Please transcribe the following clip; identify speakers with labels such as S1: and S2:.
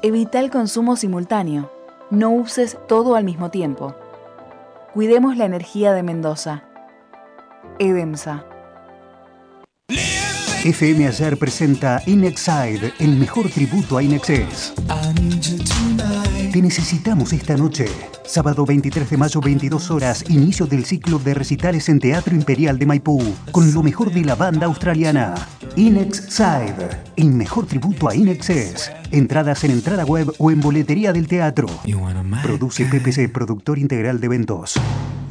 S1: Evita el consumo simultáneo. No uses todo al mismo tiempo. Cuidemos la energía de Mendoza. EDEMSA.
S2: FM Ayer presenta Inexide, el mejor tributo a Inexcess. Te necesitamos esta noche. Sábado 23 de mayo, 22 horas, inicio del ciclo de recitales en Teatro Imperial de Maipú, con lo mejor de la banda australiana. Inexide, el mejor tributo a Inexcess. Entradas en entrada web o en boletería del teatro. Produce PPC, productor integral de eventos.